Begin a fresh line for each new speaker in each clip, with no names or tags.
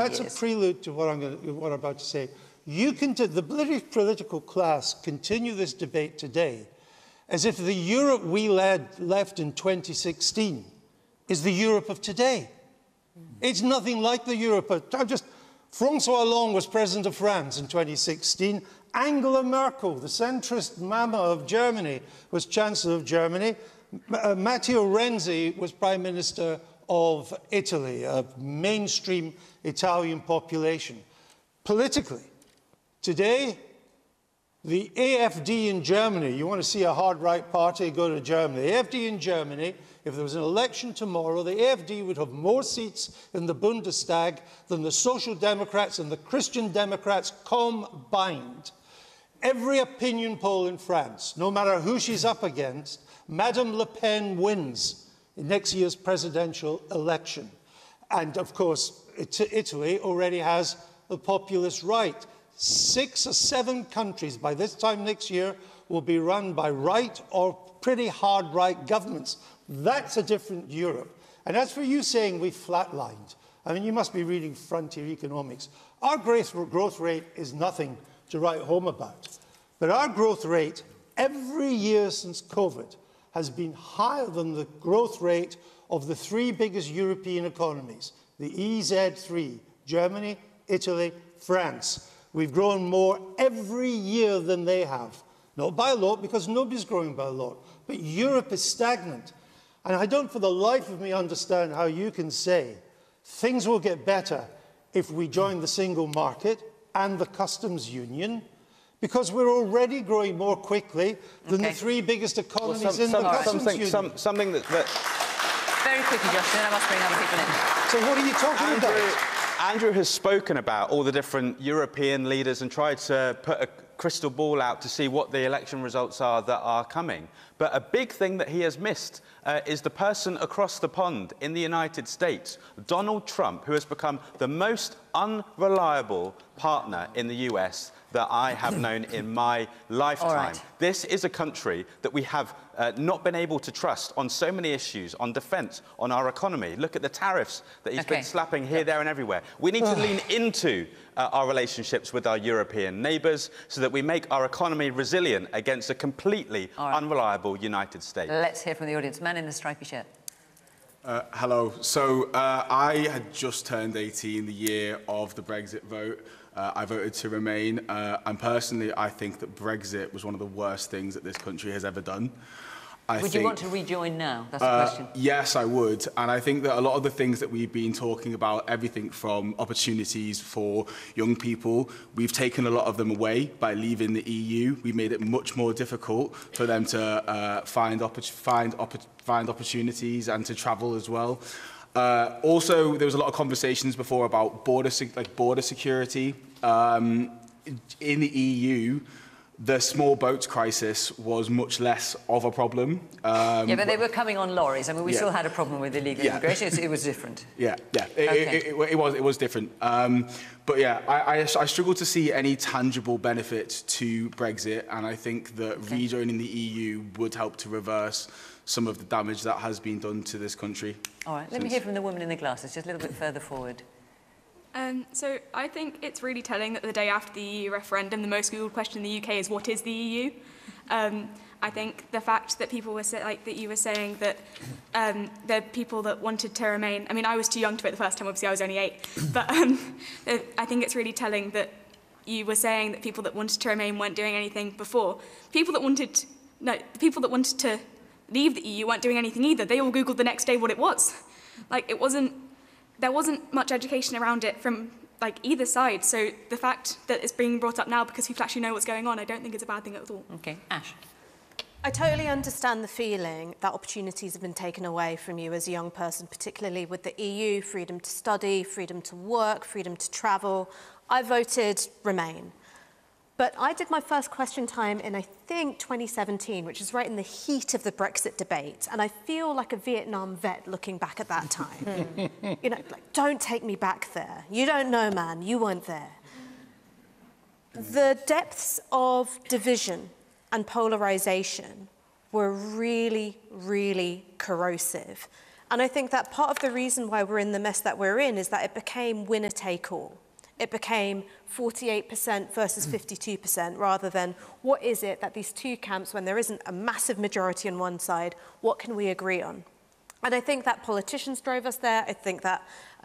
That's a prelude to what I'm about to say. The British political class continue this debate today as if the Europe we left in 2016 is the Europe of today. It's nothing like the Europe of... François Hollande was president of France in 2016. Angela Merkel, the centrist mama of Germany, was Chancellor of Germany. Matteo Renzi was Prime Minister of Italy, a mainstream Italian population. Politically, today, the AfD in Germany, you want to see a hard right party, go to Germany. The AfD in Germany, if there was an election tomorrow, the AfD would have more seats in the Bundestag than the Social Democrats and the Christian Democrats combined. Every opinion poll in France, no matter who she's up against, Madame Le Pen wins in next year's presidential election. And, of course, Italy already has the populist right. 6 or 7 countries by this time next year will be run by right or pretty hard right governments. That's a different Europe. And as for you saying we flatlined, I mean, you must be reading Frontier Economics. Our growth rate is nothing to write home about. But our growth rate every year since COVID has been higher than the growth rate of the 3 biggest European economies, the EZ3, Germany, Italy, France. We've grown more every year than they have. Not by a lot, because nobody's growing by a lot. But Europe is stagnant. And I don't for the life of me understand how you can say things will get better if we join the single market and the customs union, because we're already growing more quickly than the 3 biggest economies in the customs union.
Something that...
Very quickly, Josh, then I must bring other people in.
So what are you talking about?
Andrew has spoken about all the different European leaders and tried to put a crystal ball out to see what the election results are that are coming. But a big thing that he has missed is the person across the pond in the United States, Donald Trump, who has become the most unreliable partner in the US that I have known in my lifetime.
Right.
This is a country that we have not been able to trust on so many issues, on defence, on our economy. Look at the tariffs that he's been slapping here, there and everywhere. We need to lean into our relationships with our European neighbours so that we make our economy resilient against a completely unreliable United States.
Let's hear from the audience. Man in the stripy shirt.
Hello. So I had just turned 18 the year of the Brexit vote. I voted to remain, and personally, I think that Brexit was one of the worst things that this country has ever done.
Would you want to rejoin now? That's the question.
Yes, I would. And I think that a lot of the things that we've been talking about, everything from opportunities for young people, we've taken a lot of them away by leaving the EU. We made it much more difficult for them to find opportunities and to travel as well. Also, there was a lot of conversations before about border security. In the EU, the small boats crisis was much less of a problem.
Yeah, but they were coming on lorries. I mean, we still had a problem with illegal immigration. It was different.
It was different. But yeah, I struggle to see any tangible benefit to Brexit, and I think that rejoining the EU would help to reverse some of the damage that has been done to this country.
All right, let me hear from the woman in the glasses, just a little bit further forward.
So I think it's really telling that the day after the EU referendum, the most Googled question in the UK is, what is the EU? I think the fact that people were that you were saying that the people that wanted to remain, I mean, I was too young to vote the first time, obviously I was only 8, but I think it's really telling that you were saying that people that wanted to remain weren't doing anything before. The people that wanted to leave the EU weren't doing anything either. They all Googled the next day what it was. There wasn't much education around it from either side. So the fact that it's being brought up now because people actually know what's going on, I don't think it's a bad thing at all.
Okay, Ash.
I totally understand the feeling that opportunities have been taken away from you as a young person, particularly with the EU, freedom to study, freedom to work, freedom to travel. I voted Remain. But I did my first question time in, I think, 2017, which is right in the heat of the Brexit debate. And I feel like a Vietnam vet looking back at that time. You know, don't take me back there. You don't know, man. You weren't there. The depths of division and polarisation were really, really corrosive. And I think that part of the reason why we're in the mess that we're in is that it became winner take all. It became 48% versus 52% rather than what is it that these two camps, when there isn't a massive majority on one side, what can we agree on? And I think that politicians drove us there. I think that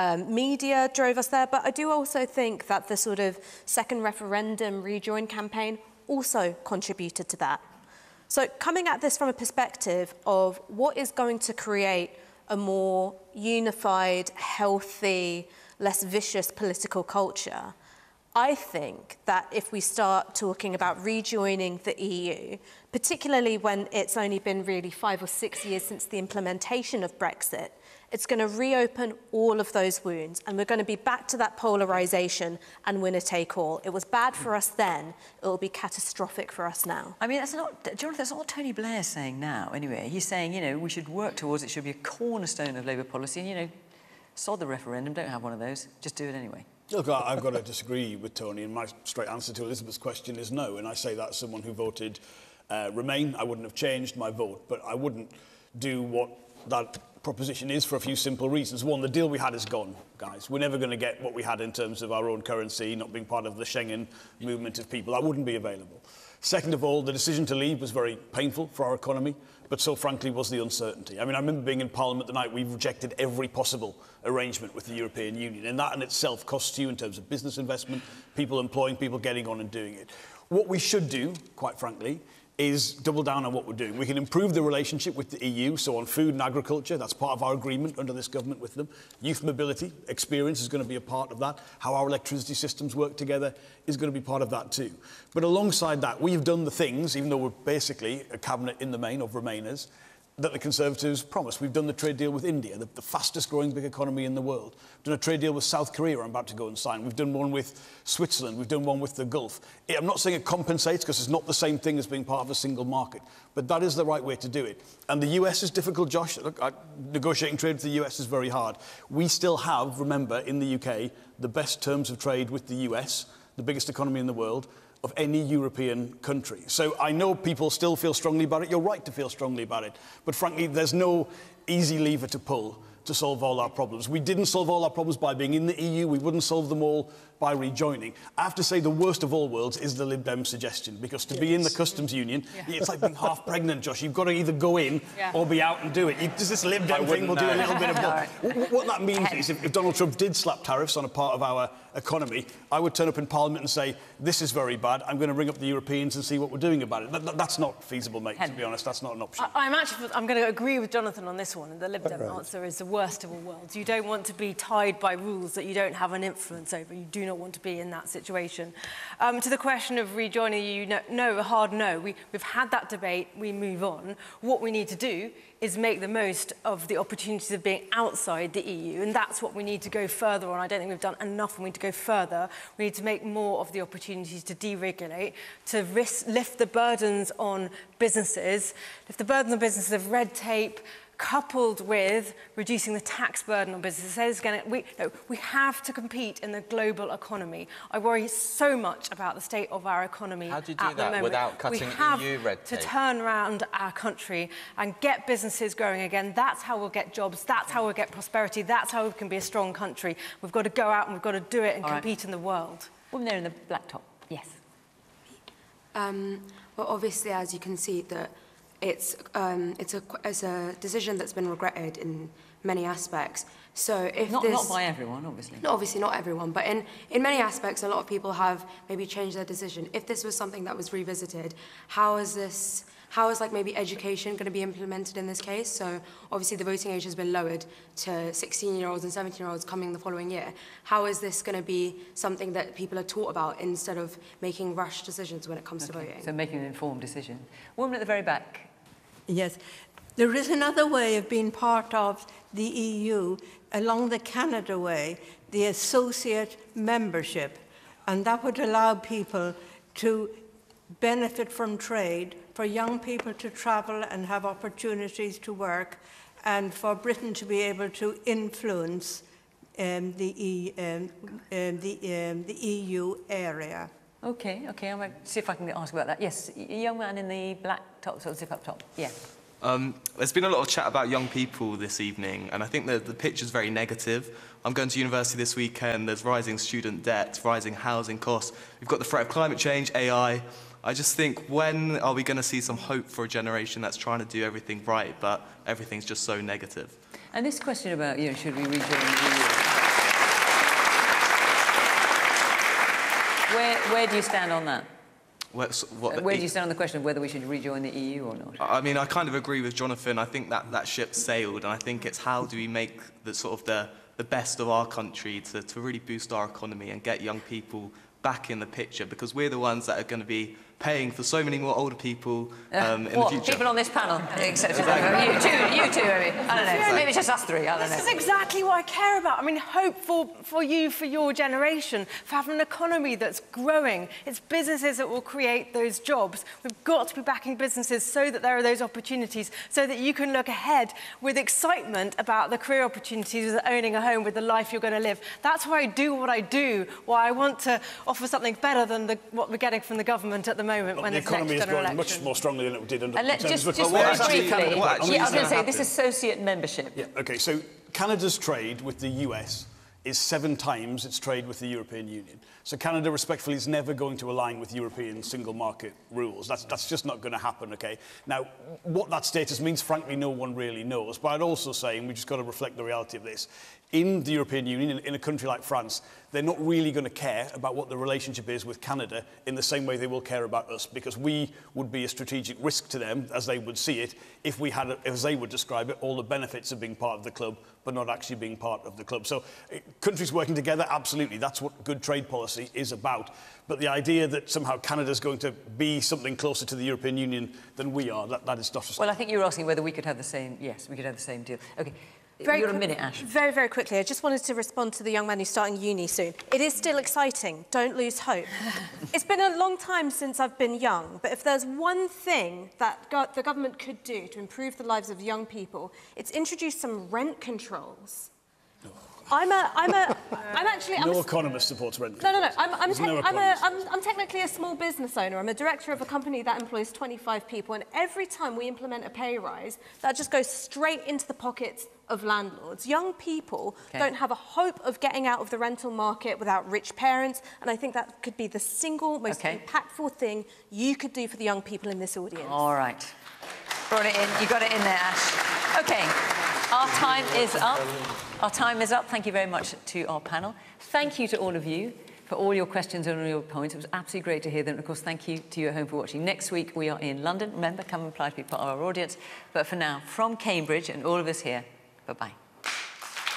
media drove us there. But I do also think that the sort of second referendum rejoin campaign also contributed to that. So coming at this from a perspective of what is going to create a more unified, healthy, less vicious political culture, I think that if we start talking about rejoining the EU, particularly when it's only been really 5 or 6 years since the implementation of Brexit, it's going to reopen all of those wounds, and we're going to be back to that polarisation and winner take all. It was bad for us then, it will be catastrophic for us now.
I mean, that's not, Jonathan, that's not what Tony Blair's saying now, anyway. He's saying, you know, we should work towards it, should be a cornerstone of Labour policy, and, you know, sod the referendum, don't have one of those, just do it anyway.
Look, I've got to disagree with Tony, and my straight answer to Elizabeth's question is no, and I say that as someone who voted Remain. I wouldn't have changed my vote, but I wouldn't do what that proposition is for a few simple reasons. One, the deal we had is gone, guys. We're never going to get what we had in terms of our own currency, not being part of the Schengen movement of people. That wouldn't be available. Second of all, the decision to leave was very painful for our economy, but so frankly was the uncertainty. I mean, I remember being in Parliament the night we rejected every possible arrangement with the European Union, and that in itself costs you in terms of business investment, people employing people, getting on and doing it. What we should do, quite frankly, is double down on what we're doing. We can improve the relationship with the EU, so on food and agriculture, that's part of our agreement under this government with them. Youth mobility, experience is going to be a part of that. How our electricity systems work together is going to be part of that too. But alongside that, we've done the things, even though we're basically a cabinet in the main of Remainers, that the Conservatives promised. We've done the trade deal with India, the fastest growing big economy in the world. We've done a trade deal with South Korea I'm about to go and sign. We've done one with Switzerland. We've done one with the Gulf. I'm not saying it compensates because it's not the same thing as being part of a single market, but that is the right way to do it. And the US is difficult, Josh. Look, negotiating trade with the US is very hard. We still have, remember, in the UK, the best terms of trade with the US, the biggest economy in the world, of any European country. So I know people still feel strongly about it. You're right to feel strongly about it. But frankly, there's no easy lever to pull to solve all our problems. We didn't solve all our problems by being in the EU. We wouldn't solve them all by rejoining. I have to say the worst of all worlds is the Lib Dem suggestion, because to be in the customs union, it's like being half pregnant, Josh. You've got to either go in or be out and do it. Does this Lib Dem thing will do a little bit of both. What that means is if Donald Trump did slap tariffs on a part of our economy, I would turn up in Parliament and say, this is very bad. I'm going to ring up the Europeans and see what we're doing about it. That's not feasible, mate, to be honest. That's not an option.
I'm going to agree with Jonathan on this one. The Lib Dem answer is the worst of all worlds. You don't want to be tied by rules that you don't have an influence over. You do not want to be in that situation. To the question of rejoining the EU, no, a hard no. We've had that debate. We move on. What we need to do is make the most of the opportunities of being outside the EU, and that's what we need to go further on. I don't think we've done enough. We need to go further. We need to make more of the opportunities to deregulate, to lift the burdens on businesses, lift the burdens on businesses of red tape, coupled with reducing the tax burden on businesses. We have to compete in the global economy. I worry so much about the state of our economy.
How do you do that without cutting EU red tape?
To turn around our country and get businesses growing again. That's how we'll get jobs. That's how we'll get prosperity. That's how we can be a strong country. We've got to go out and we've got to do it and compete in the world.
Woman there in the black top. Yes.
Well, obviously, as you can see, that it's a decision that's been regretted in many aspects. So if
not by everyone, obviously.
No, obviously not everyone, but in many aspects, a lot of people have maybe changed their decision. If this was something that was revisited, how is like maybe education going to be implemented in this case? So obviously the voting age has been lowered to 16-year-olds and 17-year-olds coming the following year. How is this going to be something that people are taught about instead of making rushed decisions when it comes to voting?
So making an informed decision. Woman at the very back.
Yes. There is another way of being part of the EU along the Canada way, the associate membership, and that would allow people to benefit from trade, for young people to travel and have opportunities to work, and for Britain to be able to influence the EU area.
Okay, I might see if I can ask about that. Yes, a young man in the black top, sort of zip up top. Yeah.
There's been a lot of chat about young people this evening, and I think that the picture's very negative. I'm going to university this weekend. There's rising student debt, rising housing costs. We've got the threat of climate change, AI. I just think, when are we going to see some hope for a generation that's trying to do everything right, but everything's just so negative?
And this question about, should we rejoin the EU? Where do you stand on that? Where do you stand on the question of whether we should rejoin the EU or not?
I mean, I kind of agree with Jonathan. I think that ship sailed, and I think it's how do we make the best of our country to really boost our economy and get young people back in the picture, because we're the ones that are going to be paying for so many more older people in the future.
People on this panel, except you two, maybe. I don't know. Maybe just us three. I don't know.
This is exactly what I care about. I mean, hope for you, for your generation, for having an economy that's growing. It's businesses that will create those jobs. We've got to be backing businesses so that there are those opportunities, so that you can look ahead with excitement about the career opportunities of owning a home with the life you're going to live. That's why I do what I do, why I want to offer something better than what we're getting from the government at the moment when
the economy is growing much more strongly than it did under...
Just very briefly, I was going to say, this associate membership.
Yeah, OK, so Canada's trade with the US is 7 times its trade with the European Union. So Canada, respectfully, is never going to align with European single market rules. That's just not going to happen, OK? Now, what that status means, frankly, no one really knows. But I'd also say, and we've just got to reflect the reality of this, in the European Union, in a country like France, they're not really going to care about what the relationship is with Canada in the same way they will care about us, because we would be a strategic risk to them, as they would see it, if we had, as they would describe it, all the benefits of being part of the club, but not actually being part of the club. So countries working together, absolutely, that's what good trade policy is about. But the idea that somehow Canada's going to be something closer to the European Union than we are, that is not...
Well, I think you were asking whether we could have the same... Yes, we could have the same deal. OK. You're a minute, Ash.
Very, very quickly, I just wanted to respond to the young man who's starting uni soon. It is still exciting. Don't lose hope. It's been a long time since I've been young, but if there's one thing that the government could do to improve the lives of young people, it's introduce some rent controls.
No economist supports rent controls.
No. I'm technically a small business owner. I'm a director of a company that employs 25 people, and every time we implement a pay rise, that just goes straight into the pockets of landlords. Young people don't have a hope of getting out of the rental market without rich parents, and I think that could be the single most impactful thing you could do for the young people in this audience.
All right. Brought it in. You got it in there, Ash. OK. Our time is up. Our time is up. Thank you very much to our panel. Thank you to all of you for all your questions and all your points. It was absolutely great to hear them. And of course, thank you to you at home for watching. Next week, we are in London. Remember, come and apply to be part of our audience. But for now, from Cambridge and all of us here, bye-bye.